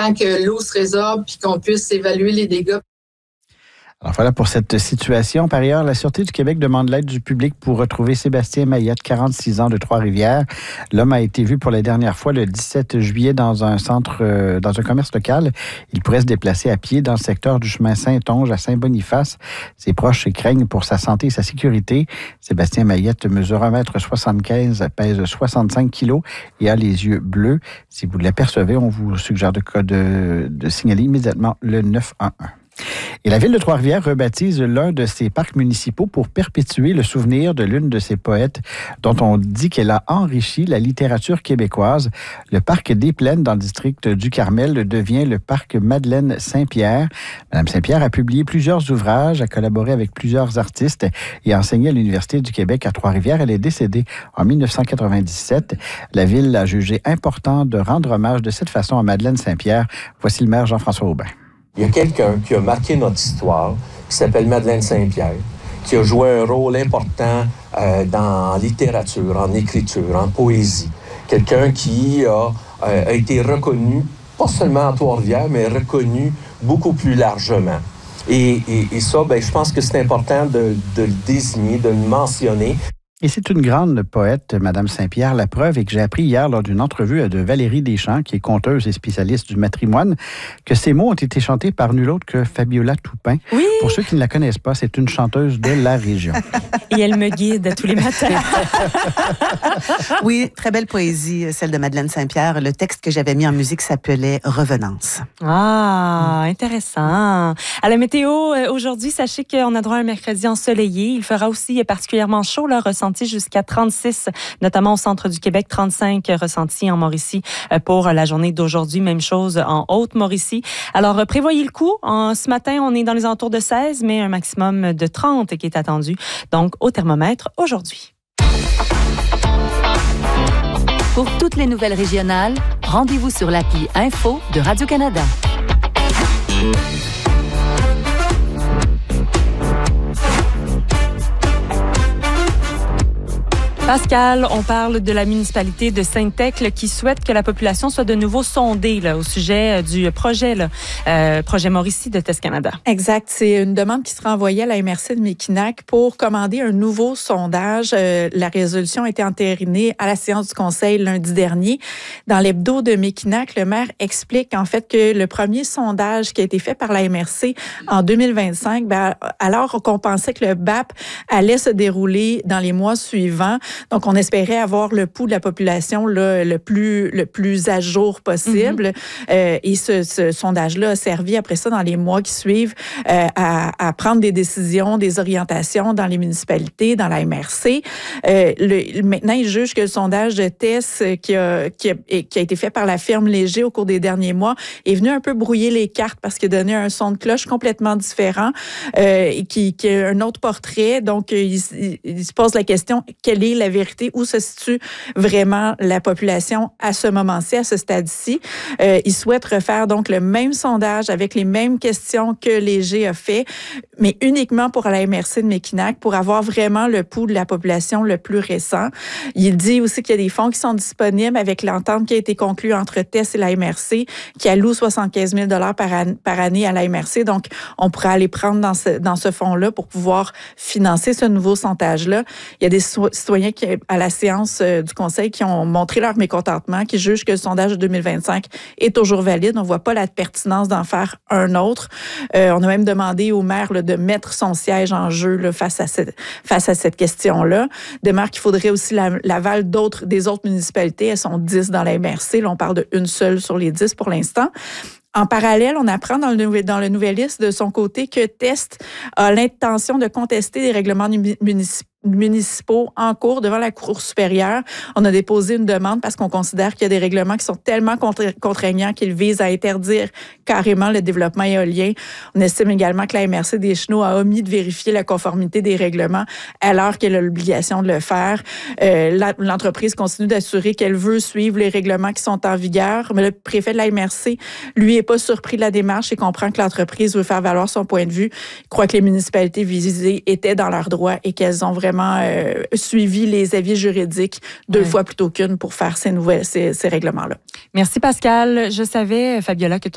temps que l'eau se résorbe puis qu'on puisse évaluer les dégâts. Alors voilà pour cette situation. Par ailleurs, la Sûreté du Québec demande l'aide du public pour retrouver Sébastien Maillette, 46 ans, de Trois-Rivières. L'homme a été vu pour la dernière fois le 17 juillet dans un commerce local. Il pourrait se déplacer à pied dans le secteur du chemin Saint-Onge à Saint-Boniface. Ses proches craignent pour sa santé et sa sécurité. Sébastien Maillette mesure 1,75 m, pèse 65 kg et a les yeux bleus. Si vous l'apercevez, on vous suggère de signaler immédiatement le 911. Et la Ville de Trois-Rivières rebaptise l'un de ses parcs municipaux pour perpétuer le souvenir de l'une de ses poètes dont on dit qu'elle a enrichi la littérature québécoise. Le parc des Plaines dans le district du Carmel devient le parc Madeleine Saint-Pierre. Madame Saint-Pierre a publié plusieurs ouvrages, a collaboré avec plusieurs artistes et a enseigné à l'Université du Québec à Trois-Rivières. Elle est décédée en 1997. La Ville a jugé important de rendre hommage de cette façon à Madeleine Saint-Pierre. Voici le maire Jean-François Aubin. Il y a quelqu'un qui a marqué notre histoire, qui s'appelle Madeleine Saint-Pierre, qui a joué un rôle important dans littérature, en écriture, en poésie. Quelqu'un qui a été reconnu, pas seulement à Trois-Rivières, mais reconnu beaucoup plus largement. Et ça, je pense que c'est important de le désigner, de le mentionner. Et c'est une grande poète, Madame Saint-Pierre. La preuve est que j'ai appris hier lors d'une entrevue de Valérie Deschamps, qui est conteuse et spécialiste du matrimoine, que ces mots ont été chantés par nul autre que Fabiola Toupin. Oui. Pour ceux qui ne la connaissent pas, c'est une chanteuse de la région. Et elle me guide tous les matins. Oui, très belle poésie, celle de Madeleine Saint-Pierre. Le texte que j'avais mis en musique s'appelait « Revenance ». Ah, intéressant. À la météo, aujourd'hui, sachez qu'on a droit à un mercredi ensoleillé. Il fera aussi particulièrement chaud, là, ressenti jusqu'à 36, notamment au centre du Québec, 35 ressentis en Mauricie pour la journée d'aujourd'hui. Même chose en Haute-Mauricie. Alors, prévoyez le coup. Ce matin, on est dans les alentours de 16, mais un maximum de 30 qui est attendu. Donc, au thermomètre aujourd'hui. Pour toutes les nouvelles régionales, rendez-vous sur l'appli Info de Radio-Canada. Pascal, on parle de la municipalité de Sainte-Thècle qui souhaite que la population soit de nouveau sondée là, au sujet du projet Mauricie de Test Canada. Exact. C'est une demande qui sera envoyée à la MRC de Mekinac pour commander un nouveau sondage. La résolution a été entérinée à la séance du conseil lundi dernier. Dans l'hebdo de Mekinac, le maire explique en fait que le premier sondage qui a été fait par la MRC en 2025, alors qu'on pensait que le BAP allait se dérouler dans les mois suivants, donc, on espérait avoir le pouls de la population là, le plus à jour possible. Et ce sondage-là a servi après ça dans les mois qui suivent à prendre des décisions, des orientations dans les municipalités, dans la MRC. Maintenant, ils jugent que le sondage de test qui a été fait par la firme Léger au cours des derniers mois est venu un peu brouiller les cartes parce qu'il a donné un son de cloche complètement différent et qui a un autre portrait. Donc, il se pose la question, quelle est la vérité, où se situe vraiment la population à ce moment-ci, à ce stade-ci. Ils souhaitent refaire donc le même sondage avec les mêmes questions que Léger a fait, mais uniquement pour la MRC de Mekinac, pour avoir vraiment le pouls de la population le plus récent. Il dit aussi qu'il y a des fonds qui sont disponibles avec l'entente qui a été conclue entre TES et la MRC, qui alloue 75 000 par année à la MRC. Donc, on pourrait aller prendre dans ce fonds-là pour pouvoir financer ce nouveau sondage-là. Il y a des citoyens à la séance du conseil qui ont montré leur mécontentement, qui jugent que le sondage de 2025 est toujours valide. On ne voit pas la pertinence d'en faire un autre. On a même demandé au maire là, de mettre son siège en jeu là, face à cette question-là. De maire qu'il faudrait aussi l'aval des autres municipalités. Elles sont 10 dans la MRC. Là, on parle d'une seule sur les 10 pour l'instant. En parallèle, on apprend dans le Nouvelliste de son côté que Test a l'intention de contester des règlements municipaux en cours devant la Cour supérieure. On a déposé une demande parce qu'on considère qu'il y a des règlements qui sont tellement contraignants qu'ils visent à interdire carrément le développement éolien. On estime également que la MRC des Chenaux a omis de vérifier la conformité des règlements alors qu'elle a l'obligation de le faire. L'entreprise continue d'assurer qu'elle veut suivre les règlements qui sont en vigueur, mais le préfet de la MRC, lui, n'est pas surpris de la démarche et comprend que l'entreprise veut faire valoir son point de vue. Il croit que les municipalités visées étaient dans leurs droits et qu'elles ont vraiment suivi les avis juridiques 2 fois plutôt qu'une pour faire ces règlements-là. Merci Pascal. Je savais, Fabiola, que